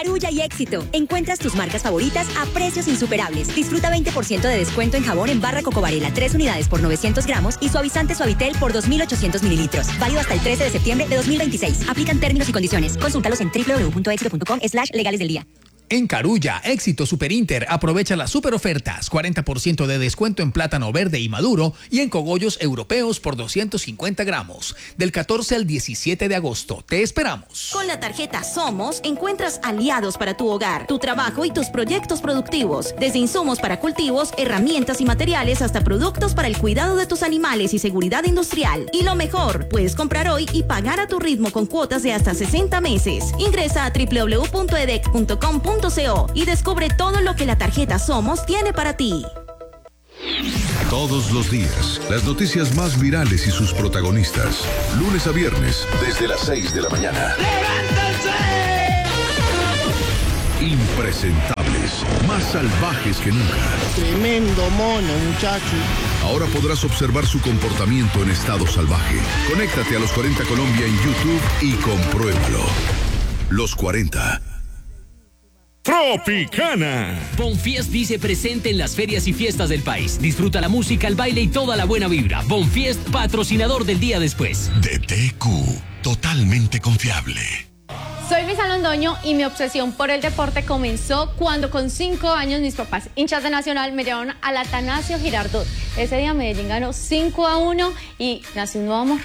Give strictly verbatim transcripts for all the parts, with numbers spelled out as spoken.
Carulla y Éxito. Encuentras tus marcas favoritas a precios insuperables. Disfruta veinte por ciento de descuento en jabón en barra Coco Varela, tres unidades por novecientos gramos y suavizante Suavitel por dos mil ochocientos mililitros. Válido hasta el trece de septiembre de dos mil veintiséis. Aplican términos y condiciones. Consúltalos en doble u doble u doble u punto éxito punto com slash legales del día. En Carulla, Éxito Superinter, aprovecha las super ofertas, cuarenta por ciento de descuento en plátano verde y maduro y en cogollos europeos por doscientos cincuenta gramos, del catorce al diecisiete de agosto. Te esperamos. Con la tarjeta Somos, encuentras aliados para tu hogar, tu trabajo y tus proyectos productivos, desde insumos para cultivos, herramientas y materiales hasta productos para el cuidado de tus animales y seguridad industrial. Y lo mejor, puedes comprar hoy y pagar a tu ritmo con cuotas de hasta sesenta meses. Ingresa a doble u doble u doble u punto e d e c punto com punto co y descubre todo lo que la tarjeta Somos tiene para ti. Todos los días, las noticias más virales y sus protagonistas. Lunes a viernes, desde las seis de la mañana. ¡Levántense! Impresentables, más salvajes que nunca. Tremendo mono, muchacho. Ahora podrás observar su comportamiento en estado salvaje. Conéctate a Los cuarenta Colombia en YouTube y compruébalo. Los cuarenta. Tropicana. Bonfiest dice presente en las ferias y fiestas del país. Disfruta la música, el baile y toda la buena vibra. Bonfiest, patrocinador del día después. D T Q, totalmente confiable. Soy Luisa Londoño y mi obsesión por el deporte comenzó cuando con cinco años mis papás, hinchas de Nacional, me llevaron al Atanasio Girardot. Ese día Medellín ganó cinco a uno y nació un nuevo amor.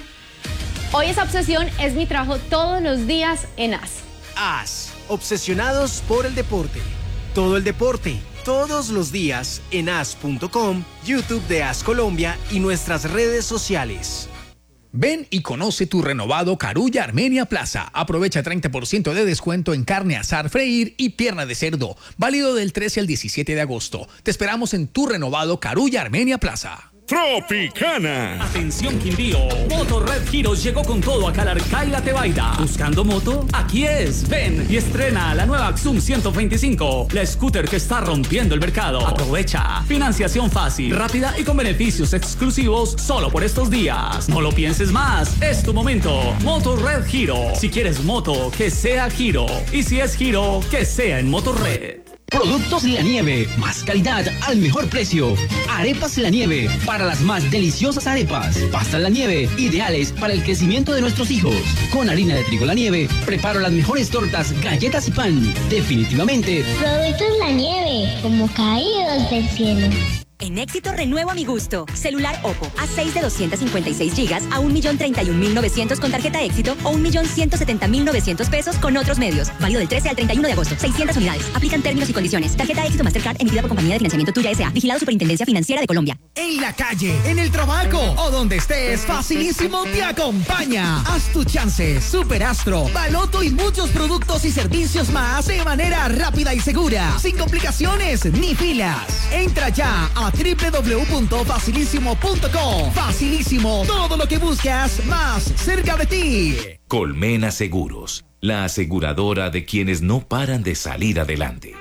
Hoy esa obsesión es mi trabajo todos los días en A S. A S, obsesionados por el deporte. Todo el deporte, todos los días en a s punto com, YouTube de A S Colombia y nuestras redes sociales. Ven y conoce tu renovado Carulla Armenia Plaza. Aprovecha treinta por ciento de descuento en carne asar, freír y pierna de cerdo. Válido del trece al diecisiete de agosto. Te esperamos en tu renovado Carulla Armenia Plaza. Tropicana. Atención Quindío, Moto Red Heroes llegó con todo a Calarcá y La Tebaida. ¿Buscando moto? Aquí es. Ven y estrena la nueva Axum ciento veinticinco, la scooter que está rompiendo el mercado. Aprovecha. Financiación fácil, rápida y con beneficios exclusivos solo por estos días. No lo pienses más, es tu momento. Moto Red Hero. Si quieres moto, que sea Hero. Y si es Hero, que sea en Moto Red. Productos La Nieve, más calidad al mejor precio. Arepas La Nieve, para las más deliciosas arepas. Pastas La Nieve, ideales para el crecimiento de nuestros hijos. Con harina de trigo La Nieve, preparo las mejores tortas, galletas y pan. Definitivamente. Productos La Nieve, como caídos del cielo. En Éxito renuevo a mi gusto. Celular Oppo A seis de doscientos cincuenta y seis gigas a un millón treinta y un mil novecientos con tarjeta Éxito o un millón ciento setenta mil novecientos pesos con otros medios. Válido del trece al treinta y uno de agosto. seiscientas unidades. Aplican términos y condiciones. Tarjeta Éxito Mastercard emitida por Compañía de Financiamiento Tuya S A. Vigilado Superintendencia Financiera de Colombia. En la calle, en el trabajo o donde estés, Facilísimo te acompaña. Haz tu chance. Superastro, Baloto y muchos productos y servicios más de manera rápida y segura. Sin complicaciones ni filas. Entra ya a doble u doble u doble u punto facilísimo punto com. Facilísimo, todo lo que buscas más cerca de ti. Colmena Seguros, la aseguradora de quienes no paran de salir adelante.